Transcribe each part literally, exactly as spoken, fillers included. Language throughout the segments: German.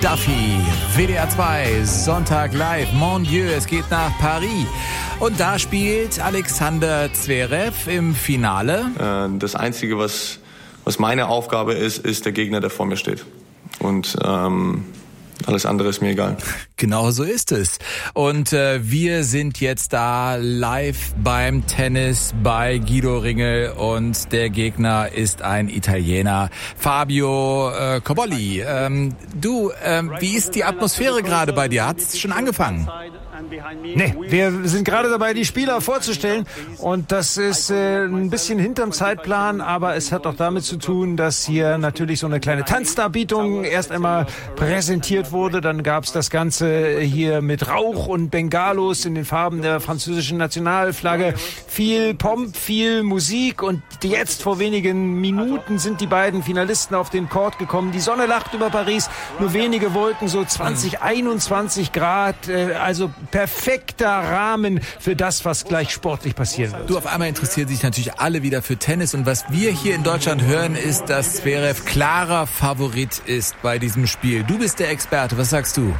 Duffy, W D R zwei, Sonntag live, Mon Dieu, es geht nach Paris. Und da spielt Alexander Zverev im Finale. Das Einzige, was, was meine Aufgabe ist, ist der Gegner, der vor mir steht. Und ähm, alles andere ist mir egal. Genau so ist es. Und äh, wir sind jetzt da live beim Tennis bei Guido Ringel und der Gegner ist ein Italiener, Fabio äh, Cobolli. Ähm, du, äh, wie ist die Atmosphäre gerade bei dir? Hat es schon angefangen? Nee, wir sind gerade dabei, die Spieler vorzustellen und das ist äh, ein bisschen hinterm Zeitplan, aber es hat auch damit zu tun, dass hier natürlich so eine kleine Tanzdarbietung erst einmal präsentiert wurde. Dann gab es das Ganze hier mit Rauch und Bengalos in den Farben der französischen Nationalflagge. Viel Pomp, viel Musik und jetzt vor wenigen Minuten sind die beiden Finalisten auf den Court gekommen. Die Sonne lacht über Paris, nur wenige Wolken, so zwanzig, einundzwanzig Grad, äh, also perfekter Rahmen für das, was gleich sportlich passieren wird. Du, auf einmal interessieren sich natürlich alle wieder für Tennis und was wir hier in Deutschland hören, ist, dass Zverev klarer Favorit ist bei diesem Spiel. Du bist der Experte, was sagst du?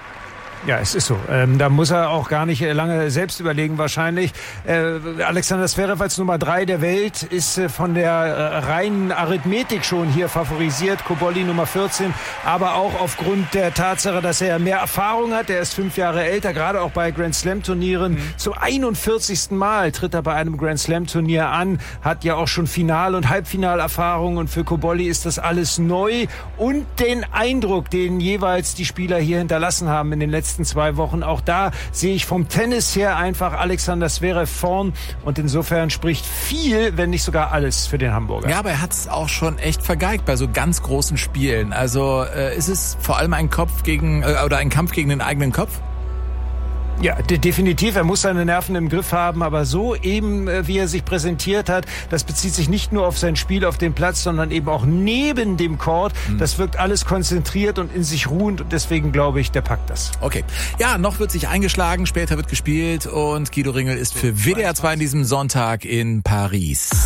Ja, es ist so. Ähm, da muss er auch gar nicht lange selbst überlegen wahrscheinlich. Äh, Alexander Zverev als Nummer drei der Welt ist äh, von der äh, reinen Arithmetik schon hier favorisiert. Cobolli Nummer vierzehn, aber auch aufgrund der Tatsache, dass er mehr Erfahrung hat. Er ist fünf Jahre älter, gerade auch bei Grand Slam Turnieren. Mhm. Zum einundvierzigsten Mal tritt er bei einem Grand Slam Turnier an, hat ja auch schon Final- und Halbfinalerfahrung und für Cobolli ist das alles neu und den Eindruck, den jeweils die Spieler hier hinterlassen haben in den letzten zwei Wochen. Auch da sehe ich vom Tennis her einfach Alexander Zverev vorn und insofern spricht viel, wenn nicht sogar alles für den Hamburger. Ja, aber er hat es auch schon echt vergeigt bei so ganz großen Spielen. Also äh, ist es vor allem ein Kopf gegen äh, oder ein Kampf gegen den eigenen Kopf? Ja, de- definitiv. Er muss seine Nerven im Griff haben, aber so eben, äh, wie er sich präsentiert hat, das bezieht sich nicht nur auf sein Spiel auf dem Platz, sondern eben auch neben dem Court. Mhm. Das wirkt alles konzentriert und in sich ruhend und deswegen glaube ich, der packt das. Okay. Ja, noch wird sich eingeschlagen, später wird gespielt und Guido Ringel ist für W D R zwei in diesem Sonntag in Paris.